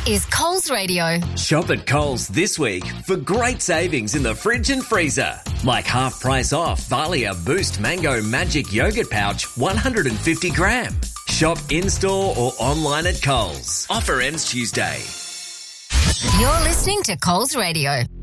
is Coles Radio. Shop at Coles this week for great savings in the fridge and freezer. Like half price off Valia Boost Mango Magic Yogurt Pouch 150 gram. Shop in-store or online at Coles. Offer ends Tuesday. You're listening to Coles Radio.